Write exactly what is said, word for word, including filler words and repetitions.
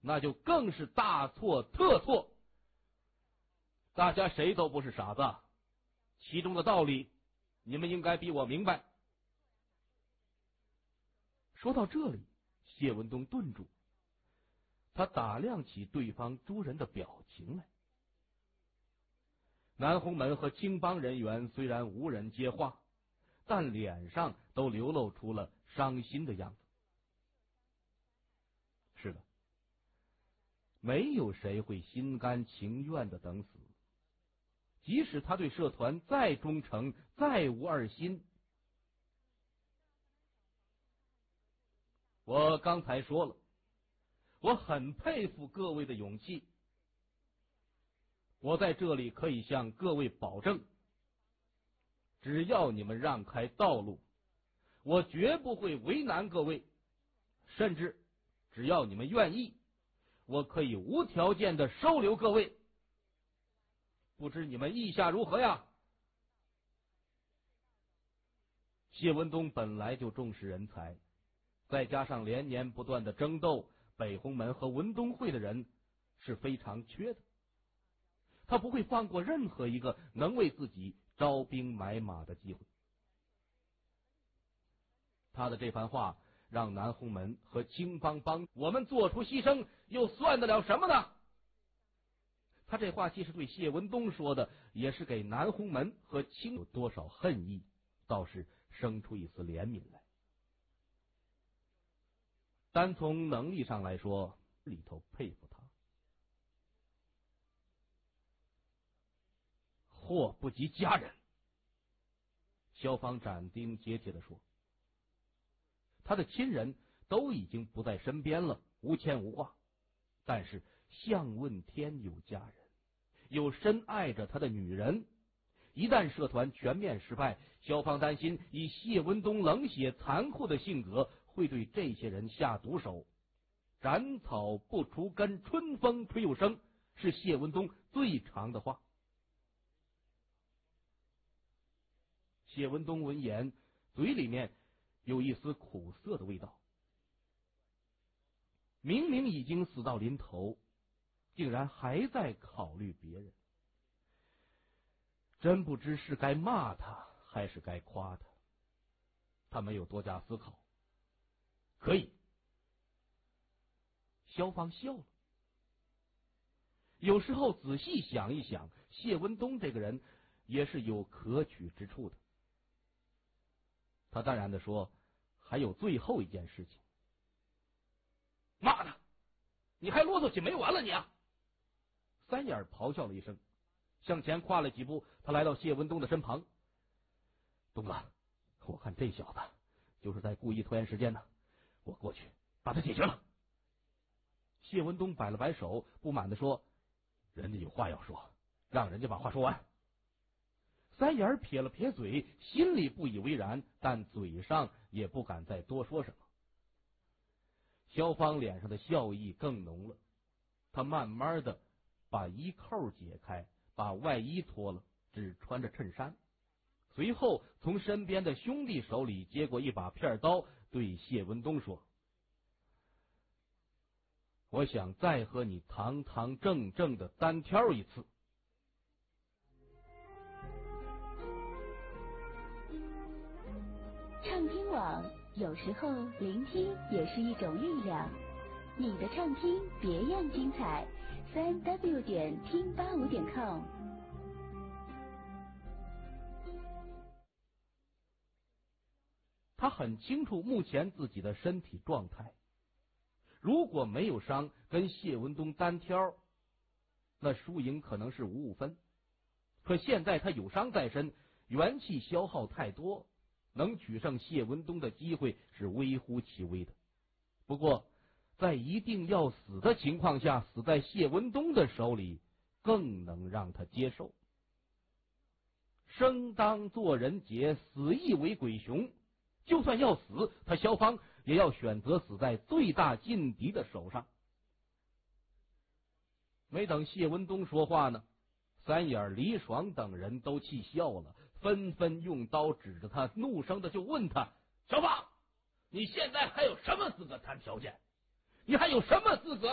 那就更是大错特错。大家谁都不是傻子，其中的道理你们应该比我明白。说到这里，谢文东顿住，他打量起对方诸人的表情来。南红门和青帮人员虽然无人接话，但脸上都流露出了伤心的样子。是的，没有谁会心甘情愿的等死，即使他对社团再忠诚，再无二心。我刚才说了，我很佩服各位的勇气。我在这里可以向各位保证，只要你们让开道路，我绝不会为难各位，甚至只要你们愿意，我可以无条件的收留各位。不知你们意下如何呀？谢文东本来就重视人才，再加上连年不断的争斗，北红门和文东会的人是非常缺的，他不会放过任何一个能为自己招兵买马的机会。他的这番话让南红门和青帮帮我们做出牺牲，又算得了什么呢？他这话既是对谢文东说的，也是给南红门和青有多少恨意，倒是生出一丝怜悯来。单从能力上来说，里头佩服他。祸不及家人，萧芳斩钉截铁地说。他的亲人都已经不在身边了，无牵无挂，但是向问天有家人，有深爱着他的女人。一旦社团全面失败，萧芳担心以谢文东冷血残酷的性格会对这些人下毒手。斩草不除根，春风吹又生，是谢文东最长的话。谢文东闻言，嘴里面有一丝苦涩的味道。明明已经死到临头，竟然还在考虑别人，真不知是该骂他还是该夸他。他没有多加思考。可以。萧芳笑了。有时候仔细想一想，谢文东这个人也是有可取之处的。他淡然地说，还有最后一件事情。骂他，你还啰嗦起没完了你啊！三眼咆哮了一声，向前跨了几步，他来到谢文东的身旁。东哥，我看这小子就是在故意拖延时间呢，我过去把他解决了。谢文东摆了摆手，不满地说，人家有话要说，让人家把话说完。三眼撇了撇嘴，心里不以为然，但嘴上也不敢再多说什么。萧芳脸上的笑意更浓了，他慢慢的把衣扣解开，把外衣脱了，只穿着衬衫。随后从身边的兄弟手里接过一把片刀，对谢文东说，我想再和你堂堂正正的单挑一次。 畅听网，有时候聆听也是一种力量。你的畅听别样精彩，三 w 点听八五点 com。 他很清楚目前自己的身体状态，如果没有伤，跟谢文东单挑，那输赢可能是五五分。可现在他有伤在身，元气消耗太多，能取胜谢文东的机会是微乎其微的。不过在一定要死的情况下，死在谢文东的手里更能让他接受。生当作人杰，死亦为鬼雄。就算要死，他萧芳也要选择死在最大劲敌的手上。没等谢文东说话呢，三眼、李爽等人都气笑了，纷纷用刀指着他，怒声的就问他，萧芳，你现在还有什么资格谈条件？你还有什么资格